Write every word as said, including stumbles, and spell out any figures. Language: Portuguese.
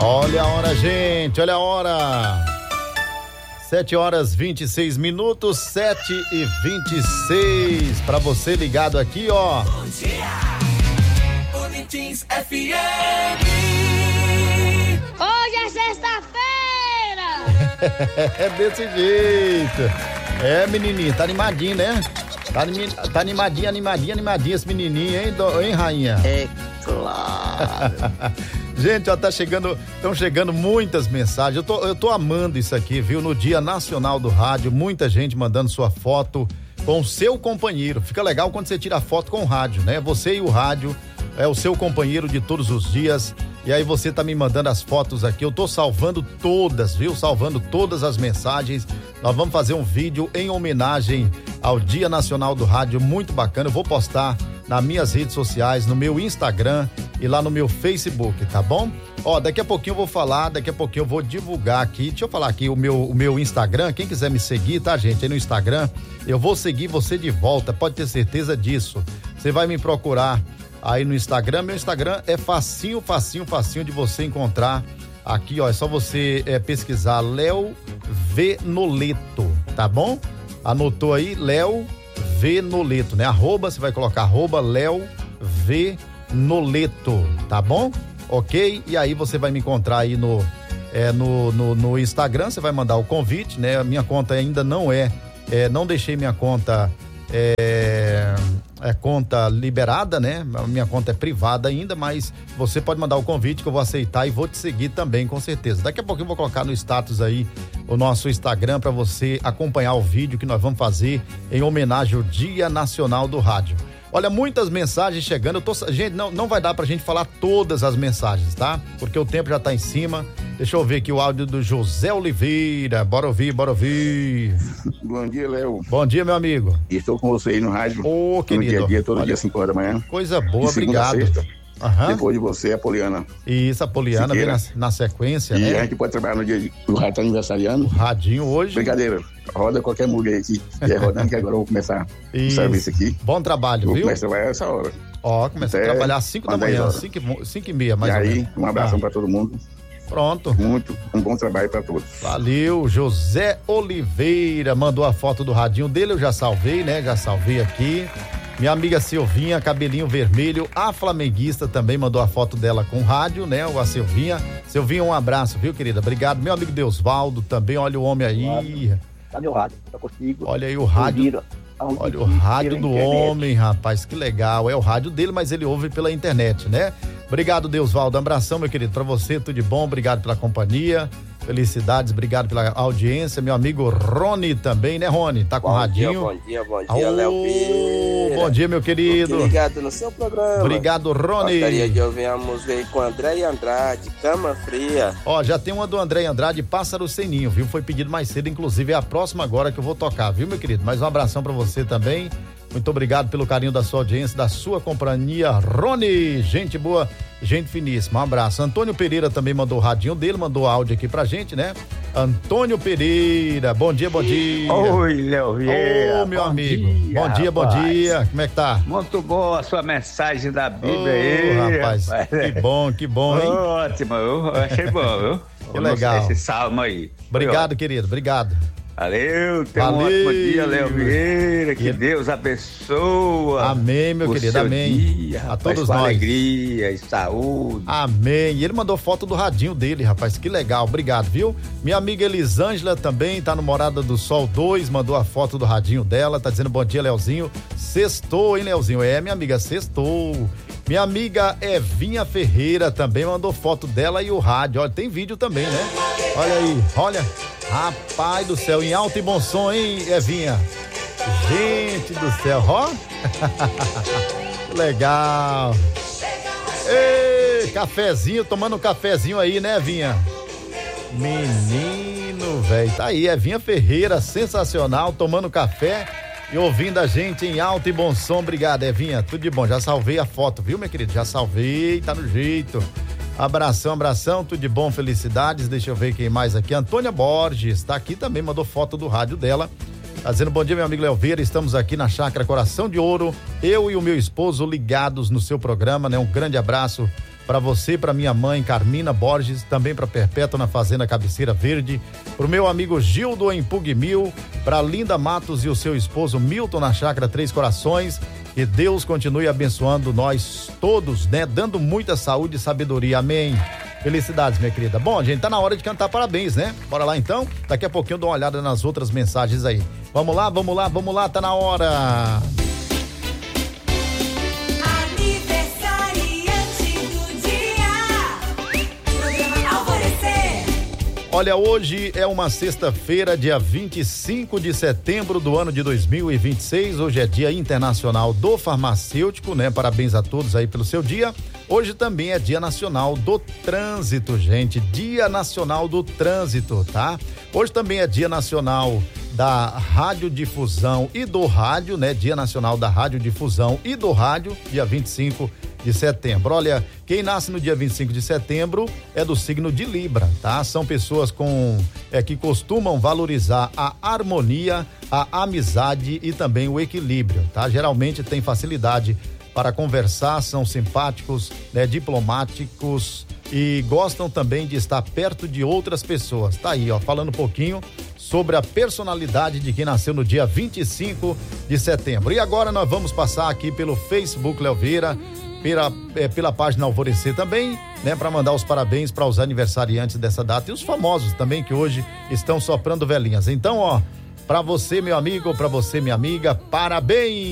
Olha a hora, gente, olha a hora. Sete horas vinte e seis minutos, sete e vinte e seis. Pra você ligado aqui, ó. Bom dia, Unitins F M. Hoje é sexta-feira. É desse jeito. É, menininho, tá animadinho, né? Tá, anim, tá animadinho, animadinho, animadinho esse menininho, hein, do, hein, rainha? É claro. Gente, ó, tá chegando, estão chegando muitas mensagens. Eu tô, eu tô amando isso aqui, viu? No Dia Nacional do Rádio, muita gente mandando sua foto com o seu companheiro. Fica legal quando você tira foto com o rádio, né? Você e o rádio é o seu companheiro de todos os dias. E aí você tá me mandando as fotos aqui. Eu tô salvando todas, viu? Salvando todas as mensagens. Nós vamos fazer um vídeo em homenagem ao Dia Nacional do Rádio, muito bacana. Eu vou postar nas minhas redes sociais, no meu Instagram e lá no meu Facebook, tá bom? Ó, daqui a pouquinho eu vou falar, daqui a pouquinho eu vou divulgar aqui. Deixa eu falar aqui o meu, o meu Instagram. Quem quiser me seguir, tá, gente? Aí no Instagram, eu vou seguir você de volta, pode ter certeza disso. Você vai me procurar aí no Instagram. Meu Instagram é facinho, facinho, facinho de você encontrar. Aqui, ó, é só você é, pesquisar Léo V Noleto, tá bom? Anotou aí, Léo V Noleto, né? Arroba, você vai colocar arroba Léo V Noleto, tá bom? Ok? E aí você vai me encontrar aí no, é, no, no, no Instagram, você vai mandar o convite, né? A minha conta ainda não é, é não deixei minha conta é, é conta liberada, né? A minha conta é privada ainda, mas você pode mandar o convite que eu vou aceitar e vou te seguir também, com certeza. Daqui a pouco eu vou colocar no status aí o nosso Instagram para você acompanhar o vídeo que nós vamos fazer em homenagem ao Dia Nacional do Rádio. Olha, muitas mensagens chegando. Eu tô, gente, não, não vai dar pra gente falar todas as mensagens, tá? Porque o tempo já tá em cima. Deixa eu ver aqui o áudio do José Oliveira. Bora ouvir, bora ouvir. Bom dia, Léo. Bom dia, meu amigo. Estou com você aí no rádio. Ô, oh, querido. No dia a dia, todo Olha, dia, cinco horas da manhã. Coisa boa, de segunda obrigado. A sexta. Uhum. Depois de você, a Poliana. Isso, a Poliana vem na, na sequência, e né? E a gente pode trabalhar no dia de, o rádio tá aniversariando. O radinho hoje. Brincadeira. Roda qualquer mulher aqui. Que é rodando, que agora eu vou começar Isso. o serviço aqui. Bom trabalho, vou viu? Vou começar a trabalhar essa hora. Ó, começa a trabalhar às cinco da manhã, cinco e meia, mais e ou aí, menos. um abração ah. pra todo mundo. Pronto. Muito, um bom trabalho pra todos. Valeu, José Oliveira mandou a foto do radinho dele, eu já salvei, né? Já salvei aqui. Minha amiga Silvinha, cabelinho vermelho, a flamenguista também mandou a foto dela com o rádio, né? A Silvinha. Silvinha, um abraço, viu, querida? Obrigado. Meu amigo Deusvaldo também, olha o homem aí. Tá meu rádio, tá contigo. Olha aí o rádio. Olha o rádio do homem, rapaz, que legal. É o rádio dele, mas ele ouve pela internet, né? Obrigado, Deusvaldo. Um abração, meu querido, pra você, tudo de bom. Obrigado pela companhia. Felicidades, obrigado pela audiência. Meu amigo Rony também, né, Rony? Tá com o radinho? Bom dia, bom dia, oh, Léo Pires. Bom dia, meu querido. Obrigado no seu programa. Obrigado, Rony. Gostaria de ouvir a música aí com André Andrade, Cama Fria. Ó, já tem uma do André Andrade, Pássaro Sem Ninho, viu? Foi pedido mais cedo, inclusive é a próxima agora que eu vou tocar, viu, meu querido? Mais um abração pra você também. Muito obrigado pelo carinho da sua audiência, da sua companhia, Rony, gente boa, gente finíssima, um abraço. Antônio Pereira também mandou o radinho dele, mandou áudio aqui pra gente, né? Antônio Pereira, bom dia, bom dia. Oi, Léo Vieira. Ô, meu amigo, dia, bom dia, rapaz. Bom dia, como é que tá? Muito boa a sua mensagem da Bíblia oh, aí, rapaz, rapaz, que bom, que bom, hein? Ótimo, eu achei bom, viu? Que legal. Esse salmo aí. Obrigado, querido, obrigado. Valeu, tenha um ótimo dia, Léo Vieira, que Deus abençoa. Amém, meu querido, amém. Dia, a rapaz, todos com nós. alegria e saúde. Amém. E ele mandou foto do radinho dele, rapaz, que legal, obrigado, viu? Minha amiga Elisângela também tá no Morada do Sol dois, mandou a foto do radinho dela, tá dizendo bom dia, Leozinho. Sextou, hein, Leozinho? É, minha amiga, sextou. Minha amiga Evinha Ferreira também mandou foto dela e o rádio. Olha, tem vídeo também, né? Olha aí, olha. Rapaz do céu, em alto e bom som, hein, Evinha? Gente do céu, ó. Que legal. Ei, cafezinho, tomando um cafezinho aí, né, Evinha? Menino, velho. Tá aí, Evinha Ferreira, sensacional, tomando café e ouvindo a gente em alto e bom som. Obrigado, Evinha. Tudo de bom. Já salvei a foto, viu, meu querido? Já salvei, tá no jeito. Abração, abração, tudo de bom, felicidades. Deixa eu ver quem mais aqui. Antônia Borges, tá aqui também, mandou foto do rádio dela. Tá dizendo bom dia, meu amigo Léo Vieira. Estamos aqui na Chácara Coração de Ouro. Eu e o meu esposo ligados no seu programa, né? Um grande abraço para você, para minha mãe Carmina Borges, também para Perpétua na Fazenda Cabeceira Verde, pro meu amigo Gildo em Pugmil, para Linda Matos e o seu esposo Milton na Chácara Três Corações. Que Deus continue abençoando nós todos, né? Dando muita saúde e sabedoria. Amém. Felicidades, minha querida. Bom, gente, tá na hora de cantar parabéns, né? Bora lá então? Daqui a pouquinho eu dou uma olhada nas outras mensagens aí. Vamos lá, vamos lá, vamos lá, tá na hora. Olha, hoje é uma sexta-feira, dia vinte e cinco de setembro do ano de dois mil e vinte e seis. Hoje é Dia Internacional do Farmacêutico, né? Parabéns a todos aí pelo seu dia. Hoje também é Dia Nacional do Trânsito, gente. Dia Nacional do Trânsito, tá? Hoje também é Dia Nacional da Radiodifusão e do Rádio, né? Dia Nacional da Radiodifusão e do Rádio, dia vinte e cinco de setembro. Olha, quem nasce no dia vinte e cinco de setembro é do signo de Libra, tá? São pessoas com é, que costumam valorizar a harmonia, a amizade e também o equilíbrio, tá? Geralmente tem facilidade para conversar, são simpáticos, né? Diplomáticos e gostam também de estar perto de outras pessoas. Tá aí, ó, falando um pouquinho sobre a personalidade de quem nasceu no dia vinte e cinco de setembro. E agora nós vamos passar aqui pelo Facebook Léo Vieira, pela, é, pela página Alvorecer também, né, para mandar os parabéns para os aniversariantes dessa data e os famosos também que hoje estão soprando velhinhas. Então, ó, para você, meu amigo, para você, minha amiga, parabéns!